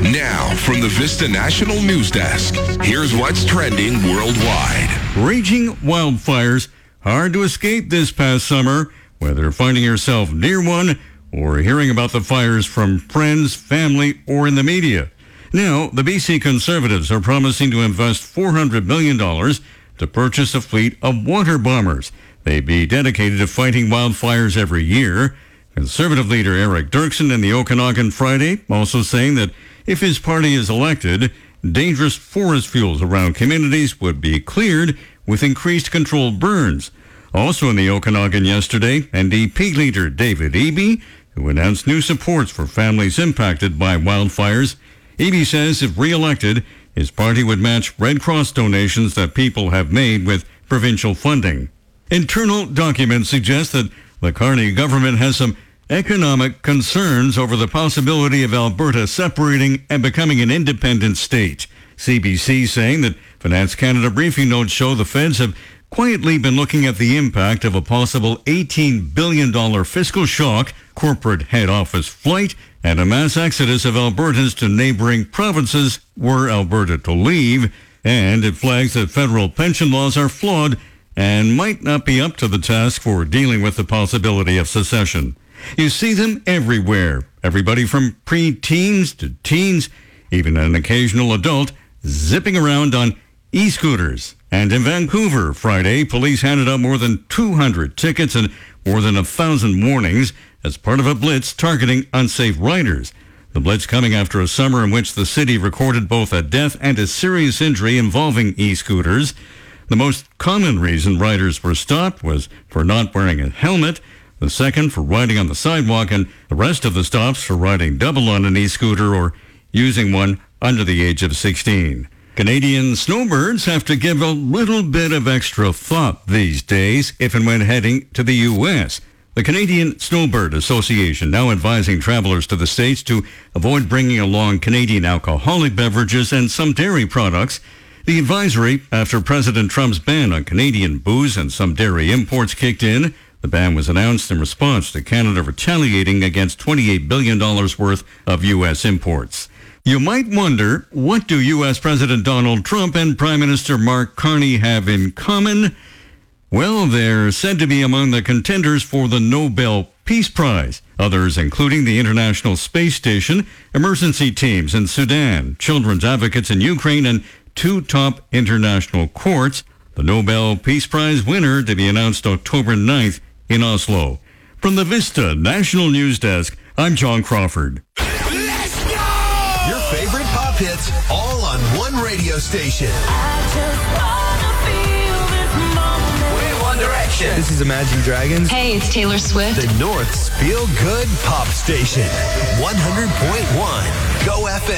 Now, from the Vista National News Desk, here's what's trending worldwide. Raging wildfires, hard to escape this past summer, whether finding yourself near one or hearing about the fires from friends, family, or in the media. Now, the BC Conservatives are promising to invest $400 million to purchase a fleet of water bombers. They'd be dedicated to fighting wildfires every year. Conservative leader Eric Dirksen in the Okanagan Friday also saying that if his party is elected, dangerous forest fuels around communities would be cleared with increased controlled burns. Also in the Okanagan yesterday, NDP leader David Eby, who announced new supports for families impacted by wildfires. Eby says if re-elected, his party would match Red Cross donations that people have made with provincial funding. Internal documents suggest that the Carney government has some economic concerns over the possibility of Alberta separating and becoming an independent state. CBC saying that Finance Canada briefing notes show the feds have quietly been looking at the impact of a possible $18 billion fiscal shock, corporate head office flight, and a mass exodus of Albertans to neighboring provinces were Alberta to leave. And it flags that federal pension laws are flawed and might not be up to the task for dealing with the possibility of secession. You see them everywhere. Everybody from pre-teens to teens, even an occasional adult, zipping around on e-scooters. And in Vancouver, Friday, police handed out more than 200 tickets and more than 1,000 warnings as part of a blitz targeting unsafe riders. The blitz coming after a summer in which the city recorded both a death and a serious injury involving e-scooters. The most common reason riders were stopped was for not wearing a helmet, the second for riding on the sidewalk, and the rest of the stops for riding double on an e-scooter or using one under the age of 16. Canadian snowbirds have to give a little bit of extra thought these days if and when heading to the U.S. The Canadian Snowbird Association now advising travelers to the States to avoid bringing along Canadian alcoholic beverages and some dairy products. The advisory after President Trump's ban on Canadian booze and some dairy imports kicked in. The ban was announced in response to Canada retaliating against $28 billion worth of U.S. imports. You might wonder, what do U.S. President Donald Trump and Prime Minister Mark Carney have in common? Well, they're said to be among the contenders for the Nobel Peace Prize. Others, including the International Space Station, emergency teams in Sudan, children's advocates in Ukraine, and 2 top international courts. The Nobel Peace Prize winner to be announced October 9th in Oslo. From the Vista National News Desk, I'm John Crawford. Let's go! Your favorite pop hits, all on one radio station. I just wanna feel this moment. We're One Direction. This is Imagine Dragons. Hey, it's Taylor Swift. The North's feel-good pop station. 100.1 Go FM.